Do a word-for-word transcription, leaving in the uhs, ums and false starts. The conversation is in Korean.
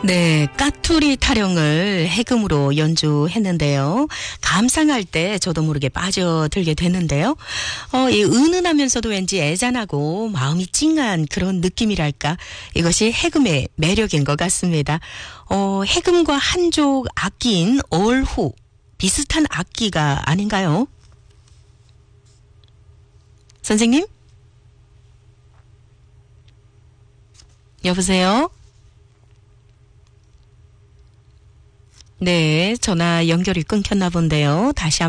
네, 까투리 타령을 해금으로 연주했는데요. 감상할 때 저도 모르게 빠져들게 됐는데요. 어, 이 은은하면서도 왠지 애잔하고 마음이 찡한 그런 느낌이랄까. 이것이 해금의 매력인 것 같습니다. 어, 해금과 한족 악기인 얼후, 비슷한 악기가 아닌가요? 선생님? 여보세요? 네, 전화 연결이 끊겼나 본데요. 다시